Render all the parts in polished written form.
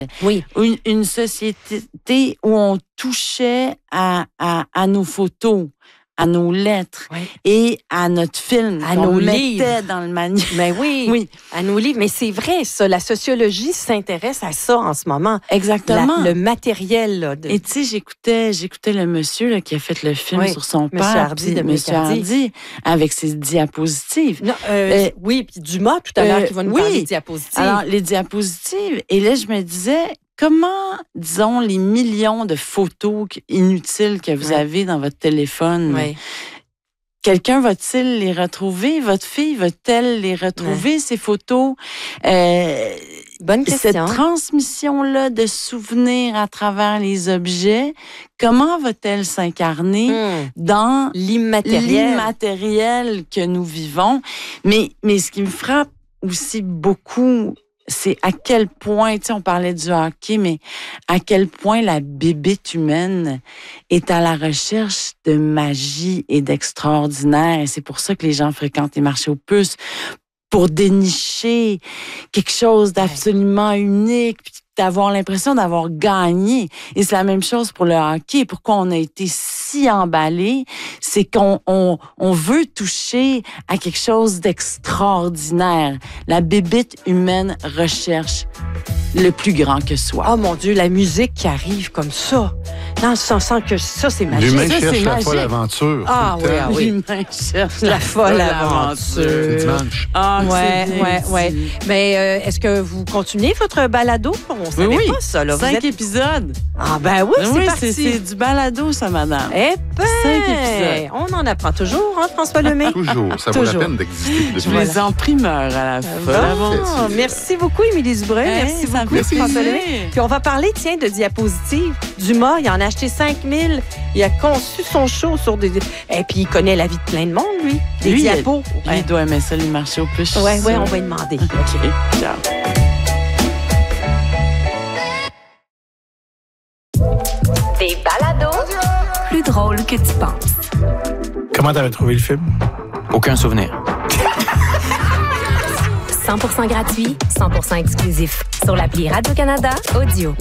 Oui. Une société où on touchait à nos photos, à nos lettres et à notre film, à nos livres. Mettait dans le manuel. Mais oui, à nos livres. Mais c'est vrai, ça. La sociologie s'intéresse à ça en ce moment. Exactement. Le matériel. Là, Et tu sais, j'écoutais le monsieur là, qui a fait le film sur son père. Monsieur Hardy, avec ses diapositives. Non, oui, puis Dumas, tout à l'heure, qui va nous parler des diapositives. Alors, les diapositives. Et là, je me disais... Comment, disons, les millions de photos inutiles que vous avez dans votre téléphone, quelqu'un va-t-il les retrouver? Votre fille va-t-elle les retrouver, ces photos? Bonne question. Cette transmission-là de souvenirs à travers les objets, comment va-t-elle s'incarner dans l'immatériel que nous vivons? Mais ce qui me frappe aussi beaucoup, c'est à quel point, tu sais, on parlait du hockey, mais à quel point la bébite humaine est à la recherche de magie et d'extraordinaire. Et c'est pour ça que les gens fréquentent les marchés aux puces, pour dénicher quelque chose d'absolument unique, puis d'avoir l'impression d'avoir gagné. Et c'est la même chose pour le hockey. Pourquoi on a été si emballé, c'est qu'on veut toucher à quelque chose d'extraordinaire. La bébite humaine recherche le plus grand que soi. Oh mon Dieu, la musique qui arrive comme ça. Dans le sens que ça, c'est magique. L'humain ça, cherche c'est la magique. folle aventure. Ah oui. L'humain cherche la folle aventure. C'est dimanche. Ouais. Mais est-ce que vous continuez votre balado? On savait pas ça. Là. 5 épisodes. Ah ben oui, c'est parti. C'est du balado, ça, madame. 5 épisodes. On en apprend toujours, hein, François Lemay? Toujours. Ça vaut la peine d'exister. Je les en primeur à la fin. Merci beaucoup, Émilie Dubreuil. Merci beaucoup, François Lemay. Puis on va parler, tiens, de diapositives. Dumas, il en a acheté 5000. Il a conçu son show sur des... Et puis, il connaît la vie de plein de monde, lui. Des diapos. Il doit aimer ça, lui, marcher au plus. Oui, on va lui demander. OK, ciao. Des balados plus drôles que tu penses. Comment t'avais trouvé le film? Aucun souvenir. 100% gratuit, 100% exclusif. Sur l'appli Radio-Canada Audio.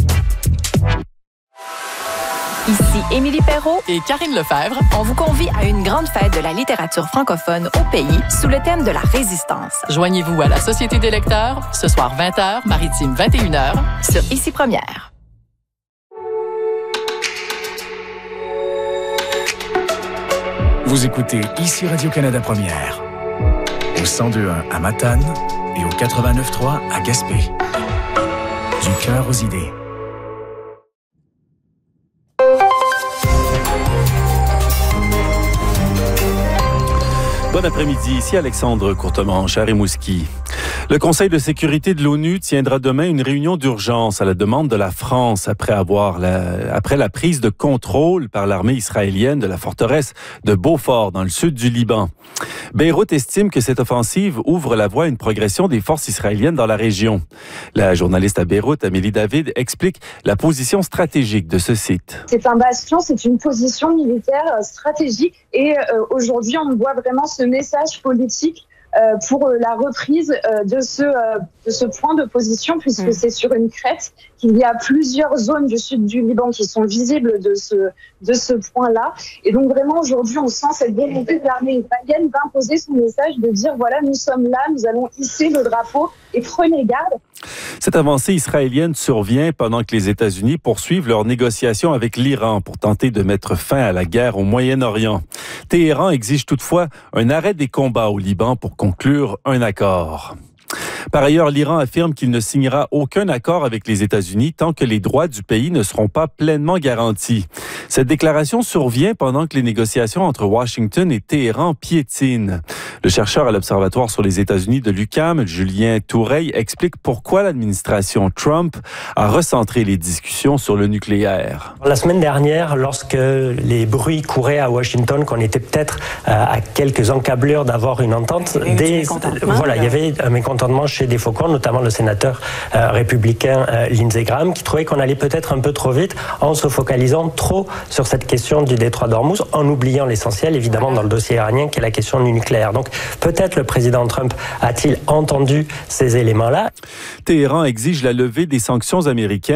Ici Émilie Perrault et Karine Lefebvre. On vous convie à une grande fête de la littérature francophone au pays sous le thème de la résistance. Joignez-vous à la Société des lecteurs ce soir 20h, maritime 21h sur Ici Première. Vous écoutez Ici Radio-Canada Première, au 102.1 à Matane et au 89.3 à Gaspé. Du cœur aux idées. Bon après-midi, ici Alexandre Courtemanche à Rimouski. Le Conseil de sécurité de l'ONU tiendra demain une réunion d'urgence à la demande de la France après la prise de contrôle par l'armée israélienne de la forteresse de Beaufort dans le sud du Liban. Beyrouth estime que cette offensive ouvre la voie à une progression des forces israéliennes dans la région. La journaliste à Beyrouth, Amélie David, explique la position stratégique de ce site. C'est un bastion, c'est une position militaire stratégique et aujourd'hui on voit vraiment ce message politique pour la reprise de ce point de position, puisque c'est sur une crête qu'il y a plusieurs zones du sud du Liban qui sont visibles de ce point-là. Et donc vraiment aujourd'hui, on sent cette volonté de l'armée israélienne d'imposer son message, de dire voilà, nous sommes là, nous allons hisser le drapeau et prenez garde. Cette avancée israélienne survient pendant que les États-Unis poursuivent leurs négociations avec l'Iran pour tenter de mettre fin à la guerre au Moyen-Orient. Téhéran exige toutefois un arrêt des combats au Liban pour conclure un accord. Par ailleurs, l'Iran affirme qu'il ne signera aucun accord avec les États-Unis tant que les droits du pays ne seront pas pleinement garantis. Cette déclaration survient pendant que les négociations entre Washington et Téhéran piétinent. Le chercheur à l'Observatoire sur les États-Unis de l'UQAM, Julien Toureille, explique pourquoi l'administration Trump a recentré les discussions sur le nucléaire. La semaine dernière, lorsque les bruits couraient à Washington qu'on était peut-être à quelques encablures d'avoir une entente, il y avait un mécontentement chez des faucons, notamment le sénateur républicain Lindsey Graham, qui trouvait qu'on allait peut-être un peu trop vite en se focalisant trop sur cette question du détroit d'Ormuz, en oubliant l'essentiel, évidemment, dans le dossier iranien, qui est la question du nucléaire. Donc, peut-être le président Trump a-t-il entendu ces éléments-là. Téhéran exige la levée des sanctions américaines